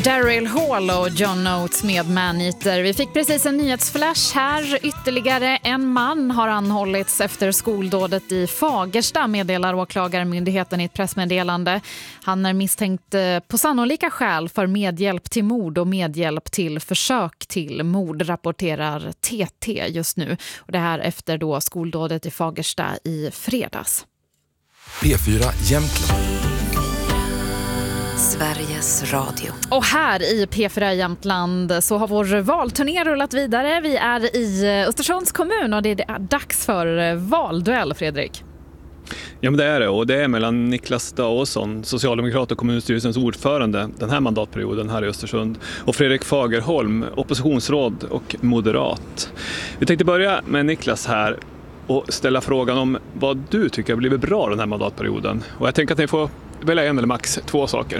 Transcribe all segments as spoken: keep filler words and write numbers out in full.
Daryl Hall och John Oates med Maneater. Vi fick precis en nyhetsflash här. Ytterligare en man har anhållits efter skoldådet i Fagersta, meddelar åklagarmyndigheten i ett pressmeddelande. Han är misstänkt på sannolika skäl för medhjälp till mord och medhjälp till försök till mord, rapporterar T T just nu. Och det här efter då skoldådet i Fagersta i fredags. P fyra Jämtland. Sveriges Radio. Och här i P fyra Jämtland så har vår valturné rullat vidare. Vi är i Östersunds kommun och det är dags för valduell, Fredrik. Ja, men det är det, och det är mellan Niklas Daåsson, socialdemokrat och kommunstyrelsens ordförande den här mandatperioden här i Östersund, och Fredrik Fagerholm, oppositionsråd och moderat. Vi tänkte börja med Niklas här och ställa frågan om vad du tycker har blivit bra den här mandatperioden. Och jag tänker att ni får välja en eller max två saker.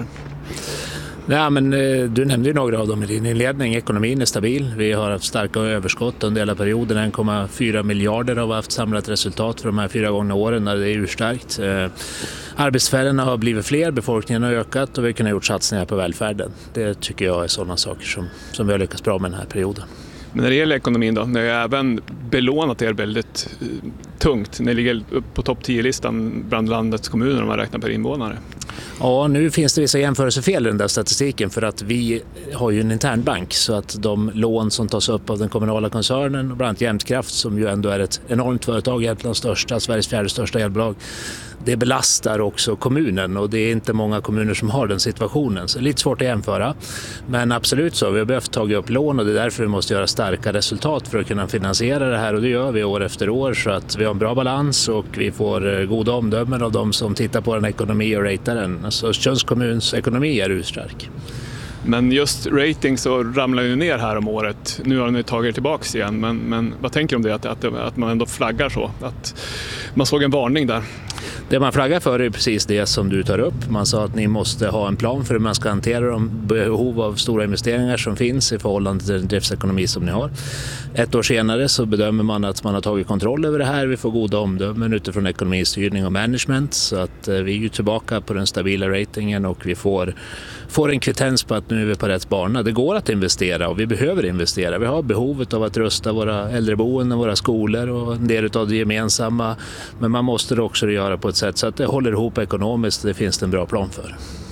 Ja, men du nämnde ju några av dem i din inledning. Ekonomin är stabil. Vi har haft starka överskott under hela perioden. en komma fyra miljarder har haft samlat resultat för de här fyra gångna åren när det är urstarkt. Arbetsfällorna har blivit fler, befolkningen har ökat och vi har kunnat gjort satsningar på välfärden. Det tycker jag är sådana saker som, som vi har lyckats bra med den här perioden. Men när det gäller ekonomin då, ni har även belånat er väldigt eh, tungt. Ni ligger upp på topp tio-listan bland landets kommuner om man räknar per invånare. Ja, nu finns det vissa jämförelsefel i den där statistiken för att vi har ju en internbank, så att de lån som tas upp av den kommunala koncernen och bland annat Jämtkraft, som ju ändå är ett enormt företag, Jämtlands största, Sveriges fjärde största elbolag, det belastar också kommunen och det är inte många kommuner som har den situationen. Så det är lite svårt att jämföra. Men absolut så, vi har behövt ta upp lån och det är därför vi måste göra starka resultat för att kunna finansiera det här, och det gör vi år efter år, så att vi har en bra balans och vi får goda omdömen av de som tittar på den ekonomi och ratear den. Alltså Östersunds kommuns ekonomi är urstark. Men just rating så ramlar ju ner här om året. Nu har ni tagit er tillbaka igen, men, men vad tänker du om det? Att, att, att man ändå flaggar så? Att man såg en varning där. Det man flaggar för är precis det som du tar upp. Man sa att ni måste ha en plan för hur man ska hantera de behov av stora investeringar som finns i förhållande till den driftsekonomi som ni har. Ett år senare så bedömer man att man har tagit kontroll över det här. Vi får goda omdömen utifrån ekonomistyrning och management, så att vi är ju tillbaka på den stabila ratingen och vi får, får en kvittens på att nu är vi på rätt bana. Det går att investera och vi behöver investera. Vi har behovet av att rusta våra äldreboenden, våra skolor och en del av det gemensamma, men man måste det också göra på ett sätt så att det håller ihop ekonomiskt. Det finns det en bra plan för.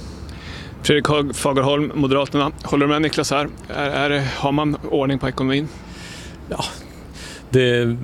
Fredrik Fagerholm, Moderaterna. Håller du med Niklas här? Är, är, har man ordning på ekonomin? Ja, det,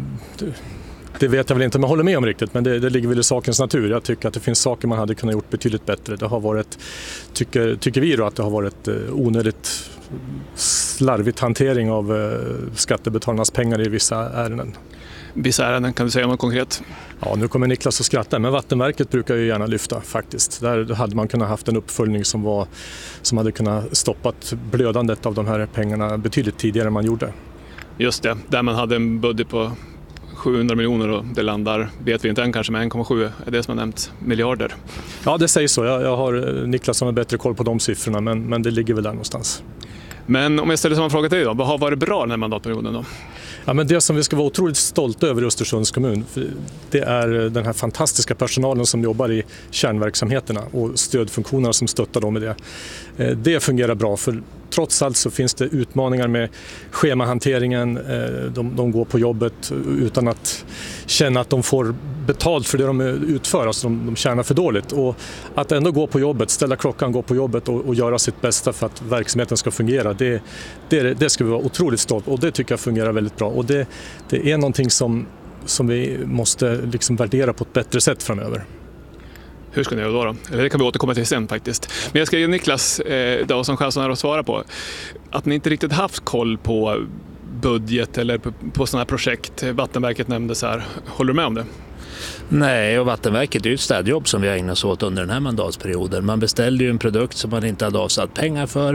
det vet jag väl inte om jag håller med om riktigt, men det, det ligger väl i sakens natur. Jag tycker att det finns saker man hade kunnat gjort betydligt bättre. Det har varit, tycker, tycker vi då, att det har varit onödigt slarvigt hantering av skattebetalarnas pengar i vissa ärenden. Vissa ärenden, kan du säga något konkret? Ja, nu kommer Niklas att skratta, men Vattenverket brukar ju gärna lyfta faktiskt. Där hade man kunnat haft en uppföljning som, var, som hade kunnat stoppat blödandet av de här pengarna betydligt tidigare än man gjorde. Just det, där man hade en budget på sjuhundra miljoner och det landar, vet vi inte än, kanske med en komma sju, är det som har nämnt miljarder. Ja, det sägs så. Jag, jag har Niklas som har bättre koll på de siffrorna, men, men det ligger väl där någonstans. Men om jag ställer samma fråga till dig då, vad har varit bra den här mandatperioden då? Ja, men det som vi ska vara otroligt stolta över i Östersunds kommun, det är den här fantastiska personalen som jobbar i kärnverksamheterna och stödfunktionerna som stöttar dem i det. Det fungerar bra, för trots allt så finns det utmaningar med schemahanteringen. De, de går på jobbet utan att känna att de får betalt för det de utför, alltså de, de tjänar för dåligt. Och att ändå gå på jobbet, ställa klockan, gå på jobbet och, och göra sitt bästa för att verksamheten ska fungera, det, det, det ska vi vara otroligt stolt, och det tycker jag fungerar väldigt bra. Och det, det är någonting som, som vi måste liksom värdera på ett bättre sätt framöver. Hur ska ni göra då, då? Eller det kan vi återkomma till sen faktiskt. Men jag ska ge Niklas eh, då som chansen här att svara på. Att ni inte riktigt haft koll på budget eller på, på sådana här projekt. Vattenverket nämndes här. Håller du med om det? Nej, och Vattenverket är ju ett städjobb som vi har ägnat oss åt under den här mandatperioden. Man beställde ju en produkt som man inte hade avsatt pengar för.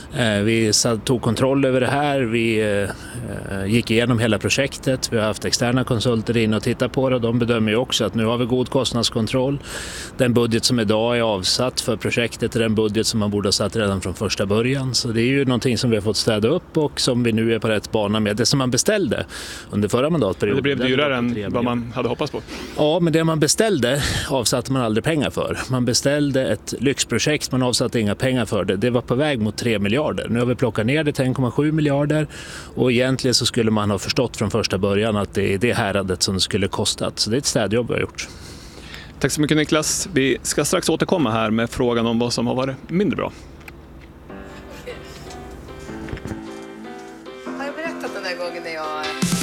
Vi tog kontroll över det här. Vi gick igenom hela projektet. Vi har haft externa konsulter in och tittat på det. De bedömer ju också att nu har vi god kostnadskontroll. Den budget som idag är avsatt för projektet är den budget som man borde ha satt redan från första början. Så det är ju någonting som vi har fått städa upp och som vi nu är på rätt bana med. Det som man beställde under förra mandatperioden. Men det blev dyrare än vad man hade hoppats på. Ja, men det man beställde avsatte man aldrig pengar för. Man beställde ett lyxprojekt, man avsatte inga pengar för det. Det var på väg mot tre miljarder. Nu har vi plockat ner det till en komma sju miljarder och egentligen så skulle man ha förstått från första början att det är det häradet som det skulle kostat. Så det är ett städjobb vi har gjort. Tack så mycket Niklas. Vi ska strax återkomma här med frågan om vad som har varit mindre bra.